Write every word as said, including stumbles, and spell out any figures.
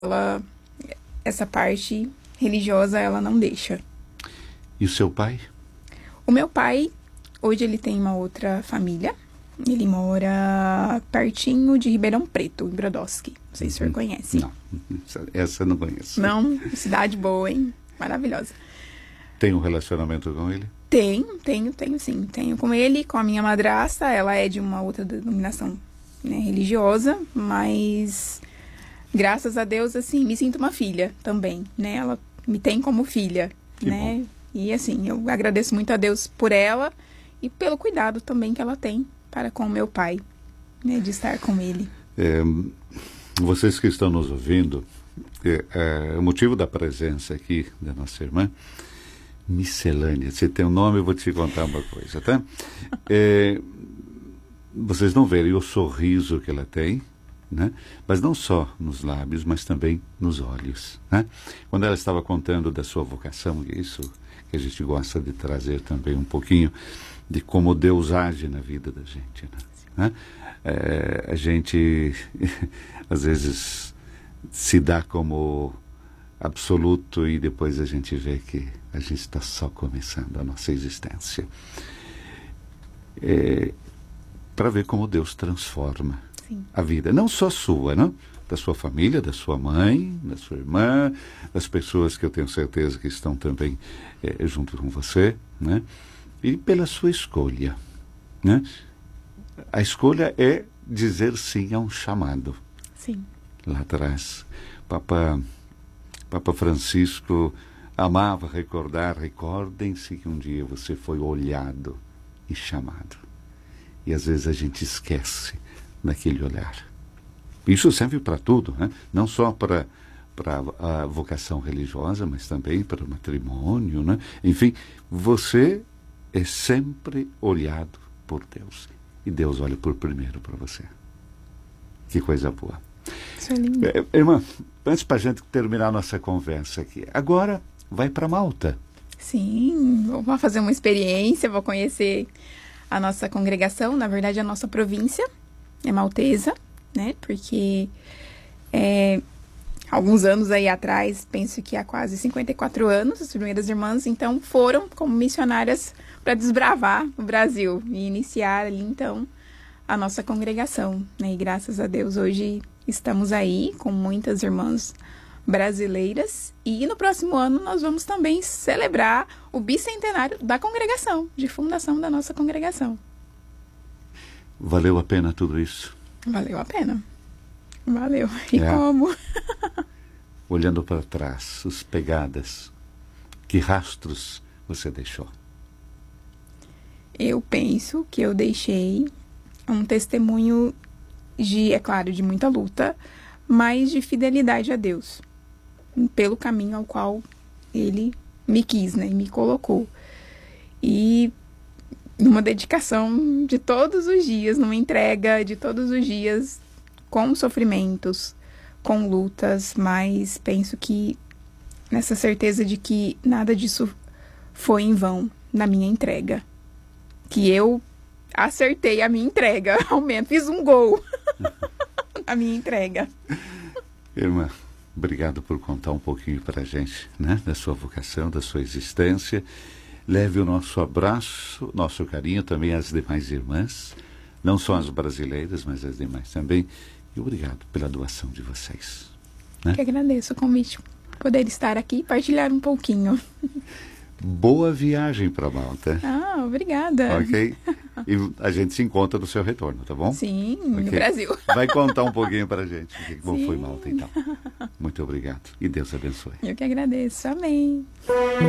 ela, essa parte religiosa, ela não deixa. E o seu pai? O meu pai, hoje ele tem uma outra família. Ele mora pertinho de Ribeirão Preto, em Brodowski. Não sei se o senhor conhece. Não, essa eu não conheço. Não? Cidade boa, hein? Maravilhosa. Tem um relacionamento com ele? Tenho, tenho, tenho sim. Tenho com ele, com a minha madrasta. Ela é de uma outra denominação, né, religiosa, mas graças a Deus, assim, me sinto uma filha também, né? Ela me tem como filha, que né? Bom. E assim, eu agradeço muito a Deus por ela e pelo cuidado também que ela tem para com o meu pai, né? De estar com ele. É, vocês que estão nos ouvindo, é, é, o motivo da presença aqui da nossa irmã, Miscelânea, você tem um nome, eu vou te contar uma coisa, tá? É, vocês não verem o sorriso que ela tem, né? Mas não só nos lábios, mas também nos olhos, né? Quando ela estava contando da sua vocação, isso que a gente gosta de trazer também um pouquinho de como Deus age na vida da gente, né? É, a gente às vezes se dá como absoluto e depois a gente vê que a gente está só começando a nossa existência. É, para ver como Deus transforma Sim. a vida, não só sua, não? Da sua família, da sua mãe, da sua irmã, das pessoas que eu tenho certeza que estão também é, junto com você, né? E pela sua escolha, né? A escolha é dizer sim a um chamado. Sim. Lá atrás, Papa, Papa Francisco amava recordar, recordem-se que um dia você foi olhado e chamado. E às vezes a gente esquece daquele olhar. Isso serve para tudo, né? Não só para para a vocação religiosa, mas também para o matrimônio, né? Enfim, você é sempre olhado por Deus. E Deus olha por primeiro para você. Que coisa boa. Isso é lindo. É, irmã, antes para a gente terminar a nossa conversa aqui, agora vai para Malta. Sim, vou fazer uma experiência, vou conhecer a nossa congregação, na verdade a nossa província é maltesa, né? Porque é, alguns anos aí atrás, penso que há quase cinquenta e quatro anos, as primeiras irmãs, então, foram como missionárias para desbravar o Brasil e iniciar ali, então, a nossa congregação, né? E graças a Deus, hoje estamos aí com muitas irmãs brasileiras e no próximo ano nós vamos também celebrar o bicentenário da congregação, de fundação da nossa congregação. Valeu a pena tudo isso? Valeu a pena. Valeu. E é. como? Olhando para trás, as pegadas, que rastros você deixou? Eu penso que eu deixei um testemunho de, é claro, de muita luta, mas de fidelidade a Deus, pelo caminho ao qual Ele me quis, né, e me colocou. E numa dedicação de todos os dias, numa entrega de todos os dias, com sofrimentos, com lutas, mas penso que nessa certeza de que nada disso foi em vão na minha entrega. Que eu acertei a minha entrega, ao menos fiz um gol na minha entrega. Irmã, obrigado por contar um pouquinho para a gente, né, da sua vocação, da sua existência. Leve o nosso abraço, nosso carinho também às demais irmãs, não só as brasileiras, mas as demais também. E obrigado pela doação de vocês. Né? Que agradeço o convite, poder estar aqui e partilhar um pouquinho. Boa viagem para Malta. Ah, obrigada. Ok? E a gente se encontra no seu retorno, tá bom? Sim, okay. no Brasil. Vai contar um pouquinho para a gente o que bom Sim. foi Malta, então. Muito obrigado. E Deus abençoe. Eu que agradeço. Amém.